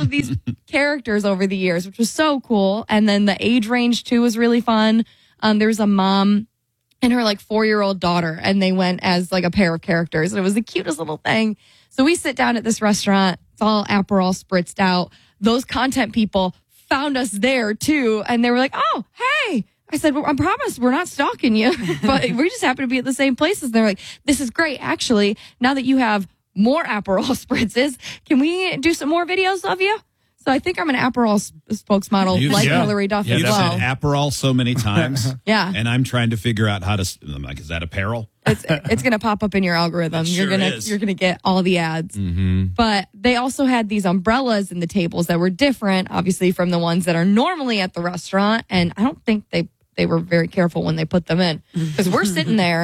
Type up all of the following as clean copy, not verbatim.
of these characters over the years, which was so cool. And then the age range too was really fun. There was a mom and her like 4-year-old daughter, and they went as like a pair of characters. And it was the cutest little thing. So we sit down at this restaurant. It's all Aperol spritzed out. Those content people found us there too. And they were like, oh, hey. I said, well, I promise we're not stalking you, but we just happen to be at the same places. They're like, this is great. Actually, now that you have more Aperol spritzes, can we do some more videos of you? So I think I'm an Aperol spokesmodel like Hillary Duff as well. You've said Aperol so many times. Yeah. And I'm trying to figure out how to, I'm like, is that apparel? It's going to pop up in your algorithm. You're going to get all the ads. Mm-hmm. But they also had these umbrellas in the tables that were different, obviously, from the ones that are normally at the restaurant. And I don't think they were very careful when they put them in, because we're sitting there.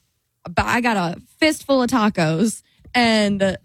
I got a fistful of tacos. And love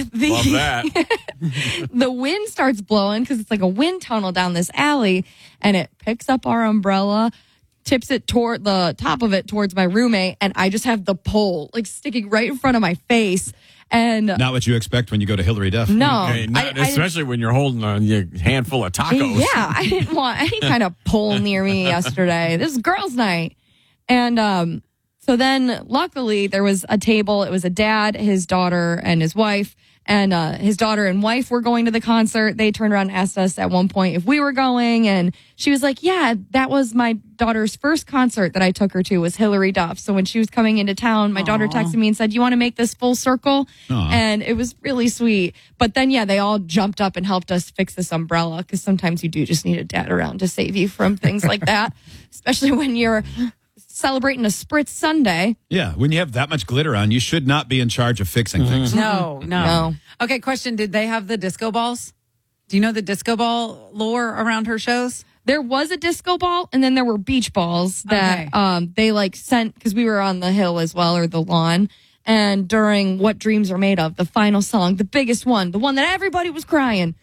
that. the wind starts blowing because it's like a wind tunnel down this alley, and it picks up our umbrella, tips it toward the top of it towards my roommate, and I just have the pole like sticking right in front of my face. And not what you expect when you go to Hillary Duff. No, especially when you're holding a handful of tacos. Yeah, I didn't want any kind of pole near me yesterday. This is girls' night, and so then, luckily, there was a table. It was a dad, his daughter, and his wife. And his daughter and wife were going to the concert. They turned around and asked us at one point if we were going. And she was like, yeah, that was my daughter's first concert that I took her to, was Hillary Duff. So when she was coming into town, my daughter texted me and said, you want to make this full circle? Aww. And it was really sweet. But then, they all jumped up and helped us fix this umbrella, because sometimes you do just need a dad around to save you from things like that, especially when you're celebrating a Spritz Sunday. Yeah, when you have that much glitter on, you should not be in charge of fixing things. No. Okay, question. Did they have the disco balls? Do you know the disco ball lore around her shows? There was a disco ball, and then there were beach balls that they like sent, because we were on the hill as well, or the lawn. And during What Dreams Are Made Of, the final song, the biggest one, the one that everybody was crying,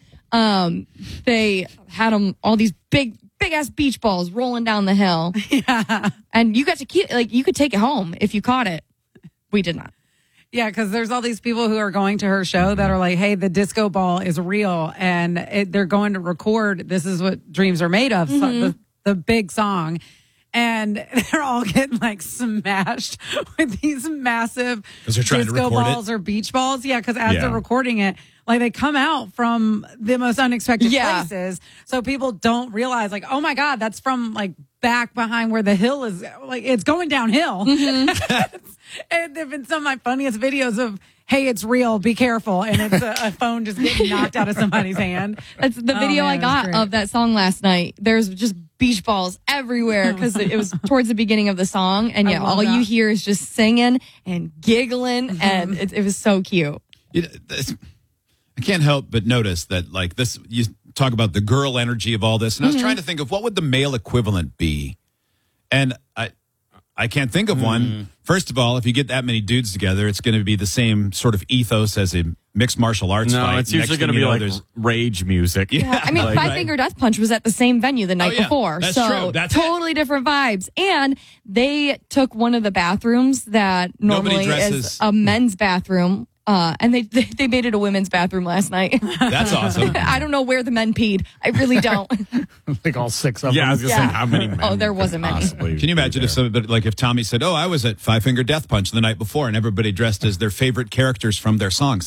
they had them, all these big ass beach balls rolling down the hill. Yeah. And you got to keep, like, you could take it home if you caught it. We did not. Yeah, because there's all these people who are going to her show that are like, hey, the disco ball is real. And they're going to record This Is What Dreams Are Made Of, the big song. And they're all getting like smashed with these massive disco balls or beach balls. Yeah, because as they're recording it, like they come out from the most unexpected places. So people don't realize, like, oh my God, that's from like back behind where the hill is. Like, it's going downhill. Mm-hmm. And there have been some of my funniest videos of, hey, it's real, be careful. And it's a phone just getting knocked out of somebody's hand. That's the video I got of that song last night. There's just beach balls everywhere, because it was towards the beginning of the song. And all you hear is just singing and giggling. And it was so cute. I can't help but notice that, like, this, you talk about the girl energy of all this. And I was trying to think of what would the male equivalent be. And I can't think of one. First of all, if you get that many dudes together, it's going to be the same sort of ethos as a mixed martial arts fight. No, it's usually going to be like rage music. Yeah, I mean, Five Finger Death Punch was at the same venue the night before. That's so true. That's totally different vibes. And they took one of the bathrooms that normally is a men's bathroom. And they made it a women's bathroom last night. That's awesome. I don't know where the men peed. I really don't. Like all 6 of them. Yeah, I was going to say, how many men? Oh, there wasn't many. Can you imagine if somebody, like if Tommy said, oh, I was at Five Finger Death Punch the night before, and everybody dressed as their favorite characters from their songs?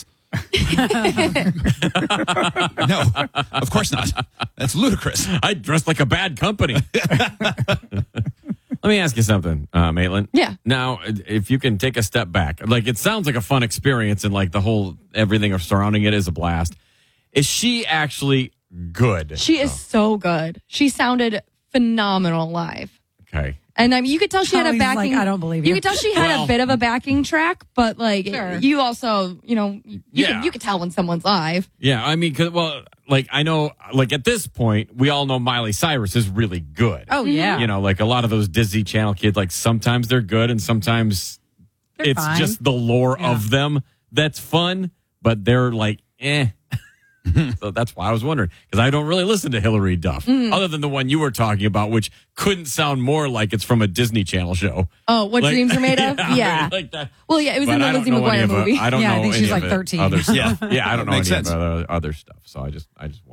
No, of course not. That's ludicrous. I dressed like a bad company. Let me ask you something, Maitland. Yeah. Now, if you can take a step back, like it sounds like a fun experience, and like the whole everything surrounding it is a blast. Is she actually good? She is so good. She sounded phenomenal live. Okay. And I mean, you could tell she had a backing. Like, I don't believe you. You could tell she had a bit of a backing track, but like you also, you could tell when someone's live. Yeah, I mean, like I know, like at this point, we all know Miley Cyrus is really good. Oh yeah. Like a lot of those Disney Channel kids, like sometimes they're good and sometimes they're it's fine. just the lore of them that's fun, but they're like, eh. So that's why I was wondering, because I don't really listen to Hillary Duff, other than the one you were talking about, which couldn't sound more like it's from a Disney Channel show. Oh, What Dreams Are Made Of? Yeah. Like that. Well, yeah, it was in the Lizzie McGuire movie. I don't know. I think she's like other 13. Other stuff. Yeah, I don't know Makes any sense. of other stuff. So I just